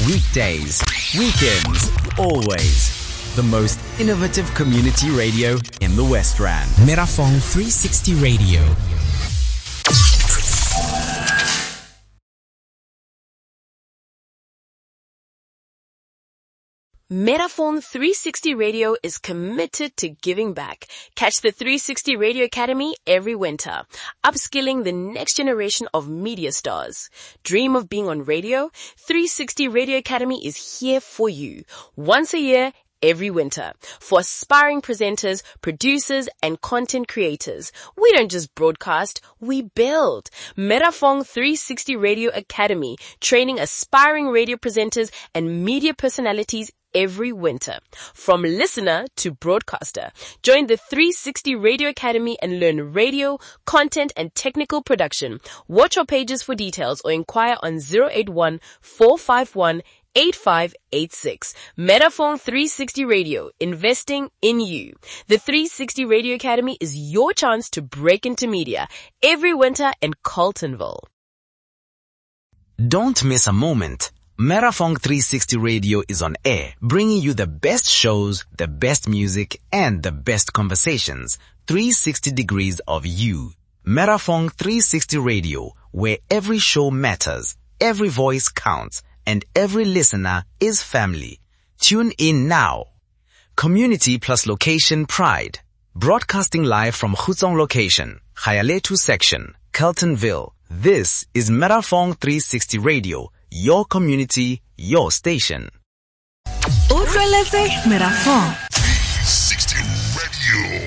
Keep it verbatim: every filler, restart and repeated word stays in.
Weekdays, weekends, always. The most innovative community radio in the West Rand. Metafong three sixty Radio. Metafon three sixty Radio is committed to giving back. Catch the three sixty Radio Academy every winter, upskilling the next generation of media stars. Dream of being on radio? three sixty Radio Academy is here for you. Once a year, every winter, for aspiring presenters, producers, and content creators. We don't just broadcast, we build. Metafong three sixty Radio Academy, training aspiring radio presenters and media personalities every winter. From listener to broadcaster. Join the three sixty Radio Academy and learn radio, content, and technical production. Watch our pages for details or inquire on zero eight one, four five one, eight five eight six. Metafon three sixty Radio, investing in you. The three sixty Radio Academy is your chance to break into media every winter in Carltonville. Don't miss a moment. Metafong three sixty Radio is on air, bringing you the best shows, the best music, and the best conversations. three sixty degrees of you. Metafong three sixty Radio, where every show matters, every voice counts, and every listener is family. Tune in now. Community plus location pride. Broadcasting live from Khutsong location, Khayaletu section, Carltonville. This is Metafong three sixty Radio, your community, your station. Utlweletse Metafong three sixty Radio.